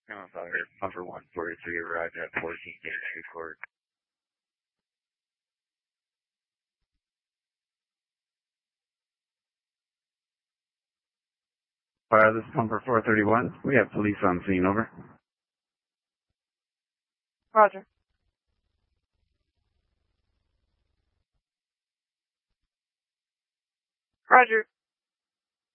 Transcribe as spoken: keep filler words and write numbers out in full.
No, sorry. Number one forty-three arrived at fourteen Gate Court. Fire, this is number four thirty-one. We have police on scene, over. Roger. Roger.